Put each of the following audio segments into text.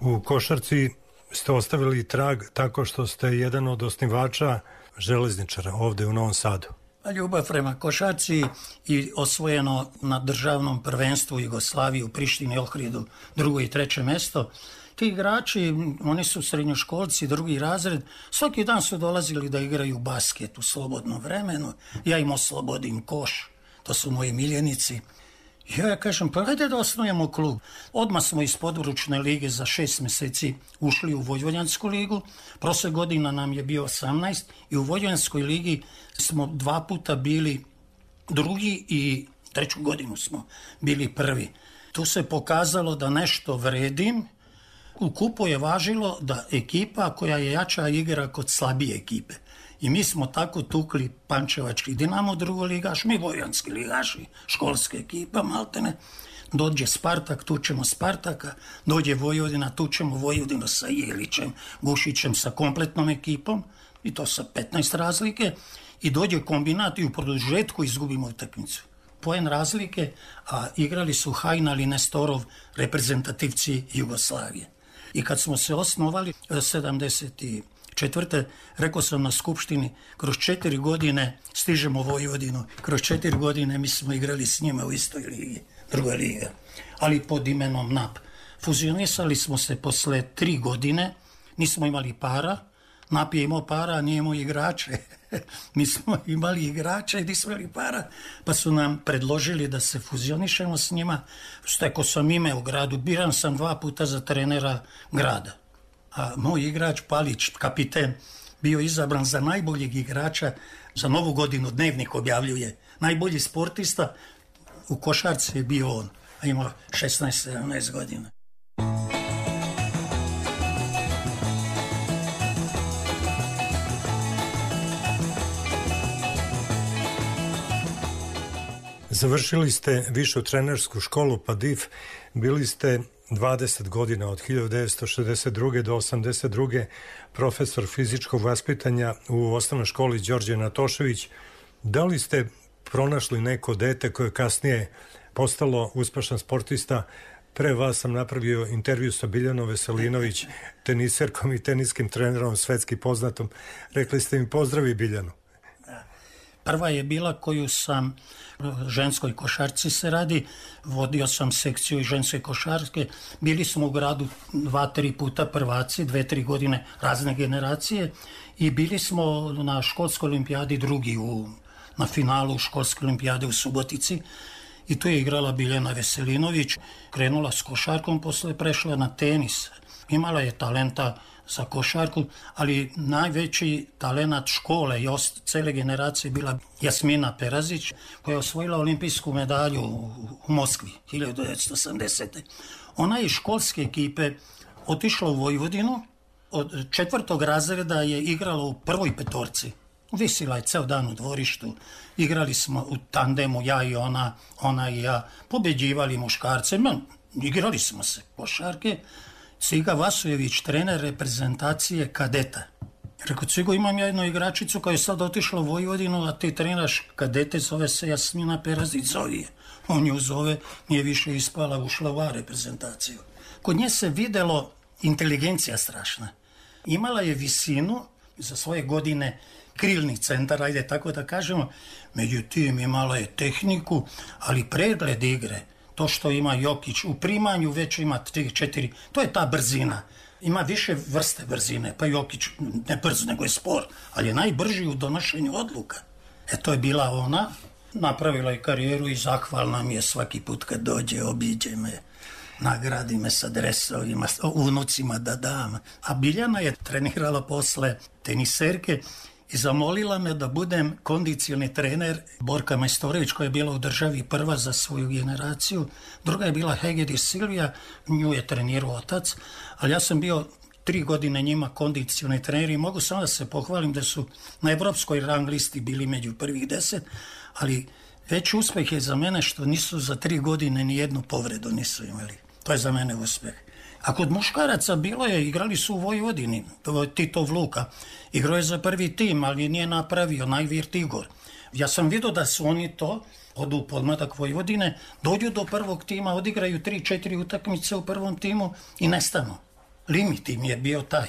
U košarci ste ostavili trag tako što ste jedan od osnivača Železničara ovde u Novom Sadu. Ljubav prema košarci i osvojeno na državnom prvenstvu Jugoslaviji u Prištini, Ohridu, 2. i 3. mesto. Ti igrači, oni su srednjoškolci, 2. razred, svaki dan su dolazili da igraju basket u slobodnom vremenu. Ja im oslobodim koš, to su moji miljenici. Ja kažem, pa hajde da osnujemo klub. Odmah smo iz područne lige za 6 meseci ušli u Vojvođansku ligu. Prošle godina nam je bio 18 i u Vojvođanskoj ligi smo 2 puta bili drugi i 3. godinu smo bili prvi. Tu se pokazalo da nešto vredim. U kupu je važilo da ekipa koja je jača igra kod slabije ekipe. I mi smo tako tukli Pančevački Dinamo, drugoligaš, mi Vojvođanski ligaši, školska ekipa, maltene. Dođe Spartak, tučemo Spartaka, dođe Vojvodina, tučemo Vojvodinu sa Jelićem, Gušićem, sa kompletnom ekipom, i to sa 15 razlike, i dođe Kombinat i u produžetku izgubimo utakmicu. Poen razlike, a igrali su Hajnal i Nestorov, reprezentativci Jugoslavije. I kad smo se osnovali 74. rekao sam na skupštini, kroz 4 godine stižemo Vojvodinu, kroz 4 godine mi smo igrali s njima u istoj ligi, 2. liga, ali pod imenom NAP. Fuzionisali smo se posle 3 godine, nismo imali para, NAP je imao para, a nije imao igrače. Mi smo imali igrače i nismo imali para, pa su nam predložili da se fuzionišemo s njima. Stekao sam ime u gradu, biran sam 2 puta za trenera grada. A moj igrač Palić, kapiten, bio izabran za najboljeg igrača za Novu godinu, Dnevnik objavljuje. Najbolji sportista u košarci je bio on, a imao 16-17 godina. Završili ste višu trenersku školu PADIF, bili ste 20 godina od 1962. do 82. profesor fizičkog vaspitanja u osnovnoj školi Đorđe Natošević. Da li ste pronašli neko dete koje kasnije postalo uspešan sportista? Pre vas sam napravio intervju sa Biljanom Veselinović, teniserkom i teniskim trenerom, svetski poznatom. Rekli ste mi pozdravi Biljanu. Prva je bila koju sam, ženskoj košarci se radi, vodio sam sekciju i ženske košarke, bili smo u gradu 2-3 puta prvaci, 2-3 godine razne generacije i bili smo na školskoj olimpijadi drugi na finalu školske olimpijade u Subotici i tu je igrala Biljana Veselinović, krenula s košarkom, posle prešla na tenis. Imala je talenta za košarku, ali najveći talenat škole i cele generacije bila Jasmina Perazić, koja je osvojila olimpijsku medalju u Moskvi 1980. Ona je iz školske ekipe otišla u Vojvodinu, od 4. razreda je igrala u prvoj 5. Visila je ceo dan u dvorištu, igrali smo u tandemu, ja i ona i ja, pobeđivali muškarce, igrali smo se košarke. Ciga Vasojević, trener reprezentacije kadeta. Rekao, Cigo, imam ja jednu igračicu koja je sad otišla u Vojvodinu, a ti treniraš kadete, zove se Jasmina Perazić, zove je. On ju zove, nije više ispala, ušla u A reprezentaciju. Kod nje se videlo inteligencija strašna. Imala je visinu za svoje godine, krilni centar, ajde tako da kažemo, međutim imala je tehniku, ali pregled igre, to što ima Jokić, u primanju već ima 3-4, to je ta brzina. Ima više vrste brzine, pa Jokić ne brz, nego je spor, ali je najbrži u donošenju odluka. To je bila ona, napravila je karijeru i zahvalna mi je svaki put kad dođe, obiđe me, nagradi me sa dresovima, unucima da dam. A Biljana je trenirala posle teniserke i zamolila me da budem kondicioni trener. Borka Majstorović, koja je bila u državi prva za svoju generaciju, druga je bila Hegedis Silvija, nju je trenirao otac, ali ja sam bio 3 godine njima kondicioni trener i mogu samo da se pohvalim da su na evropskoj rang listi bili među prvih 10, ali veći uspeh je za mene što nisu za 3 godine ni jednu povredu nisu imali. To je za mene uspeh. A kod muškaraca bilo je, igrali su u Vojvodini, Tito Vluka, igrao je za prvi tim, ali nije napravio, Najvirt Igor. Ja sam vidio da su oni to, odu u podmladak Vojvodine, dođu do prvog tima, odigraju 3-4 utakmice u prvom timu i nestanu. limit im je bio taj.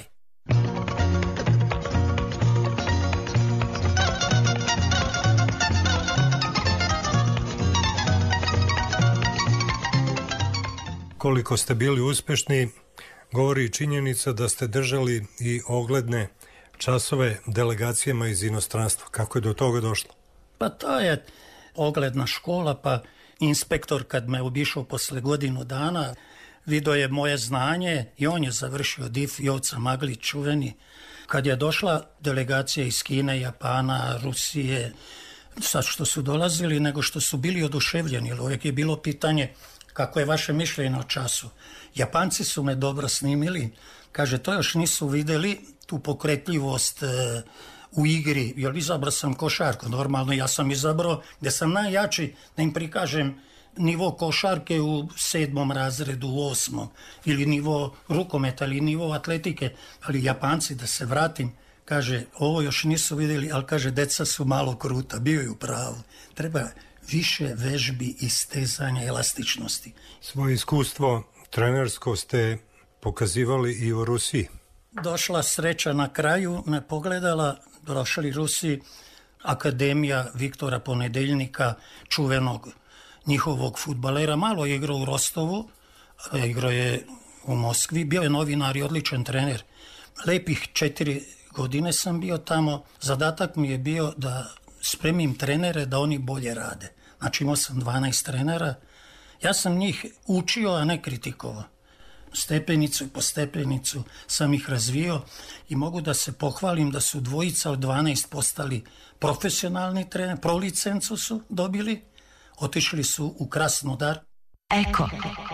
Koliko ste bili uspešni, govori i činjenica da ste držali i ogledne časove delegacijama iz inostranstva. Kako je do toga došlo? Pa to je ogledna škola, pa inspektor kad me obišao posle godinu dana, vidio je moje znanje i on je završio DIF, Joca Maglić čuveni. Kad je došla delegacija iz Kine, Japana, Rusije, sad što su dolazili, nego što su bili oduševljeni, jer uvijek je bilo pitanje kako je vaše mišljenje o času. Japanci su me dobro snimili, kaže, to još nisu videli, tu pokretljivost u igri, jer izabrao sam košarku, normalno ja sam izabrao gdje sam najjači, da im prikažem nivo košarke u 7. razredu, u 8. ili nivo rukometa ili nivo atletike, ali Japanci, da se vratim, kaže, ovo još nisu vidjeli, ali kaže, deca su malo kruta, bio je u pravu. Treba više vežbi i stezanja elastičnosti. Svoje iskustvo trenersko ste pokazivali i u Rusiji. Došla sreća na kraju, me pogledala, došli Rusi, Akademija Viktora Ponedeljnika, čuvenog njihovog fudbalera, malo je igrao u Rostovu, igrao je u Moskvi, bio je novinar i odličan trener. Lepih 4 godine sam bio tamo, zadatak mi je bio da spremim trenere da oni bolje rade. Znači imao sam 12 trenera, ja sam njih učio, a ne kritikovao. Stepenicu po stepenicu sam ih razvio i mogu da se pohvalim da su 2 od 12 postali profesionalni trener, prolicencu su dobili, otišli su u Krasnodar. Eko.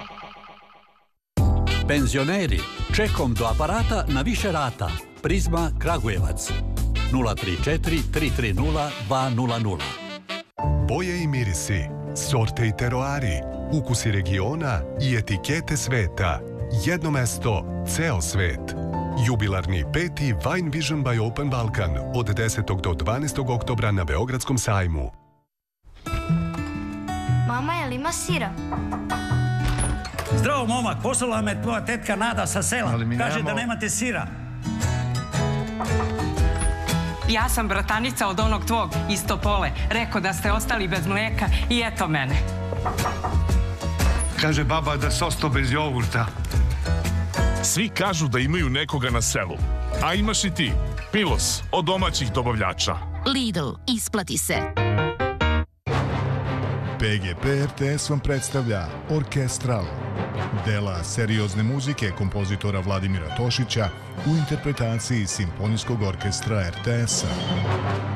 Penzioneri, čekom do aparata na više rata. Prizma Kragujevac 034 330 200. Boje i mirisi, sorte i teroari, ukusi regiona i etikete sveta. Jedno mesto, ceo svet. Jubilarni 5. Wine Vision by Open Balkan od 10. do 12. oktobra na Beogradskom sajmu. Mama, je li ima sira? Zdravo, momak, poslala me tvoja tetka Nada sa sela. Kaže da nemate sira. Ja sam bratanica od onog tvog iz Topole. Rekao da ste ostali bez mlijeka i eto mene. Kaže baba da se ostao bez jogurta. Svi kažu da imaju nekoga na selu. A imaš i ti. Milos od domaćih dobavljača. Lidl, isplati se. PGP RTS vam predstavlja Orkestral. Dela seriozne muzike kompozitora Vladimira Tošića u interpretaciji Simfonijskog orkestra RTS-a.